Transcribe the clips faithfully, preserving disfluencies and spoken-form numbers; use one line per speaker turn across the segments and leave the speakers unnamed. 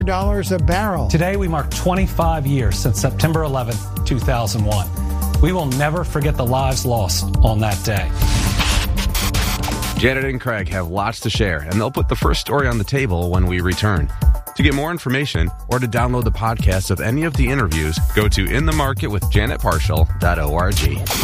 dollars a barrel.
Today, we mark twenty-five years since September eleventh, two thousand one. We will never forget the lives lost on that day.
Janet and Craig have lots to share, and they'll put the first story on the table when we return. To get more information or to download the podcast of any of the interviews, go to in the market with janet parshall dot org.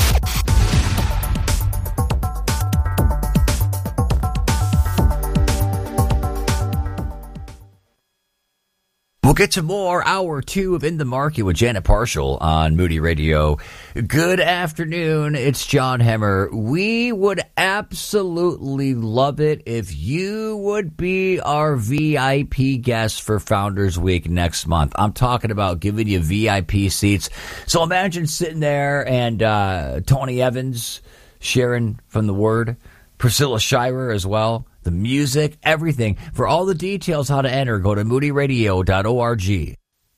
We'll get to more hour two of In the Market with Janet Parshall on Moody Radio. Good afternoon. It's John Hemmer. We would absolutely love it if you would be our V I P guest for Founders Week next month. I'm talking about giving you V I P seats. So imagine sitting there and uh, Tony Evans sharing from the Word, Priscilla Shirer as well. The music, everything. For all the details how to enter, go to moody radio dot org.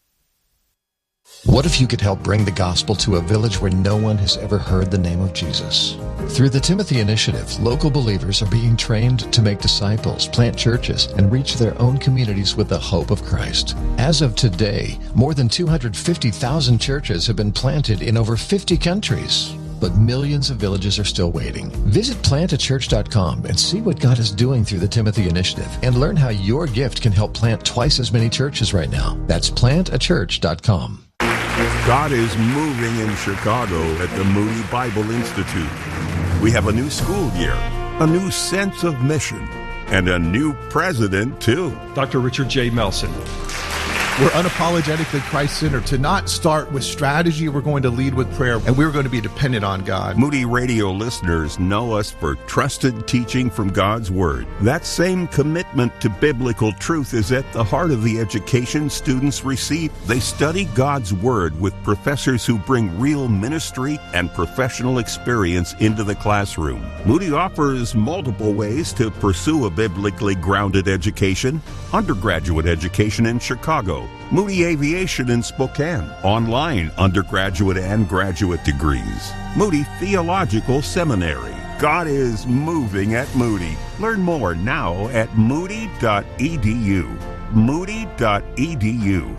What if you could help bring the gospel to a village where no one has ever heard the name of Jesus? Through the Timothy Initiative, local believers are being trained to make disciples, plant churches, and reach their own communities with the hope of Christ. As of today, more than two hundred fifty thousand churches have been planted in over fifty countries. But millions of villages are still waiting. Visit plant a church dot com and see what God is doing through the Timothy Initiative and learn how your gift can help plant twice as many churches right now. That's plant a church dot com.
God is moving in Chicago at the Moody Bible Institute. We have a new school year, a new sense of mission, and a new president, too.
Doctor Richard J. Melson.
We're unapologetically Christ-centered. To not start with strategy, we're going to lead with prayer, and we're going to be dependent on God.
Moody Radio listeners know us for trusted teaching from God's Word. That same commitment to biblical truth is at the heart of the education students receive. They study God's Word with professors who bring real ministry and professional experience into the classroom. Moody offers multiple ways to pursue a biblically grounded education. Undergraduate education in Chicago, Moody Aviation in Spokane, online undergraduate and graduate degrees, Moody Theological Seminary. God is moving at Moody. Learn more now at moody dot e d u. moody dot e d u.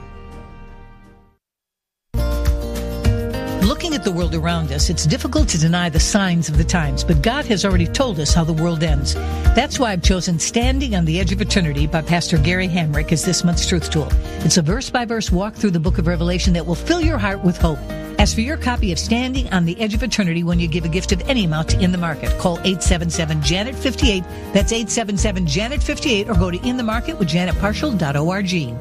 Looking at the world around us, it's difficult to deny the signs of the times, but God has already told us how the world ends. That's why I've chosen Standing on the Edge of Eternity by Pastor Gary Hamrick as this month's Truth Tool. It's a verse-by-verse walk through the book of Revelation that will fill your heart with hope. Ask for your copy of Standing on the Edge of Eternity when you give a gift of any amount to In the Market. Call eight seven seven, Janet fifty-eight. That's eight seven seven, Janet fifty-eight, or go to in the market with janet parshall dot org.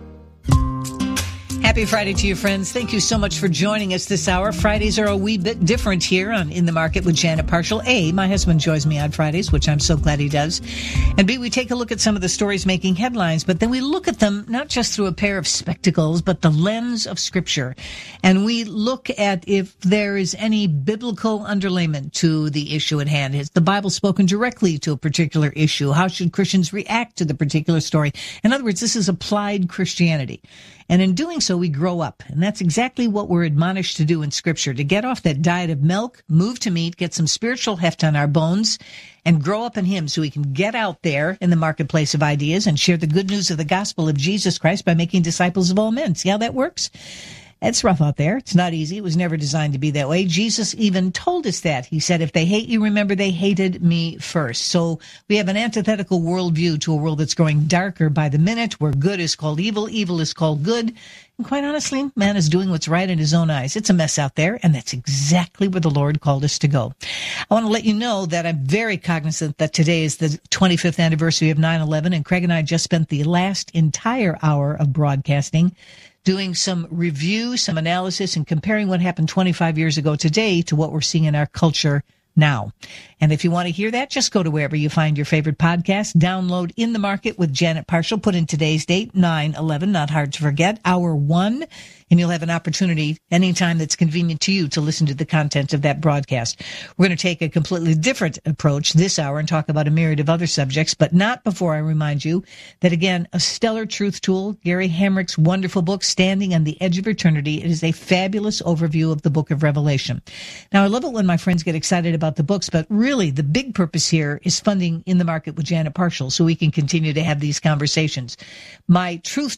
Happy Friday to you, friends. Thank you so much for joining us this hour. Fridays are a wee bit different here on In the Market with Janet Parshall. A, my husband joins me on Fridays, which I'm so glad he does. And B, we take a look at some of the stories making headlines, but then we look at them not just through a pair of spectacles, but the lens of Scripture. And we look at if there is any biblical underlayment to the issue at hand. Has the Bible spoken directly to a particular issue? How should Christians react to the particular story? In other words, this is applied Christianity. And in doing so, we grow up. And that's exactly what we're admonished to do in Scripture, to get off that diet of milk, move to meat, get some spiritual heft on our bones, and grow up in Him so we can get out there in the marketplace of ideas and share the good news of the gospel of Jesus Christ by making disciples of all men. See how that works? It's rough out there. It's not easy. It was never designed to be that way. Jesus even told us that. He said, if they hate you, remember they hated me first. So we have an antithetical worldview to a world that's growing darker by the minute, where good is called evil, evil is called good. And quite honestly, man is doing what's right in his own eyes. It's a mess out there, and that's exactly where the Lord called us to go. I want to let you know that I'm very cognizant that today is the twenty-fifth anniversary of nine eleven, and Craig and I just spent the last entire hour of broadcasting doing some review, some analysis, and comparing what happened twenty-five years ago today to what we're seeing in our culture now. And if you want to hear that, just go to wherever you find your favorite podcast, download In the Market with Janet Parshall, put in today's date, nine eleven, not hard to forget, hour one. and you'll have an opportunity anytime that's convenient to you to listen to the content of that broadcast. We're going to take a completely different approach this hour and talk about a myriad of other subjects, but not before I remind you that, again, A Stellar Truth Tool, Gary Hamrick's wonderful book, Standing on the Edge of Eternity. It is a fabulous overview of the book of Revelation. Now, I love it when my friends get excited about the books, but really the big purpose here is funding In the Market with Janet Parshall so we can continue to have these conversations. My truth